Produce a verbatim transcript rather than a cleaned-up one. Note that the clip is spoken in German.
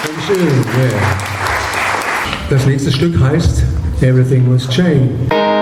Schön, yeah. Das nächste Stück heißt Everything Was Changed.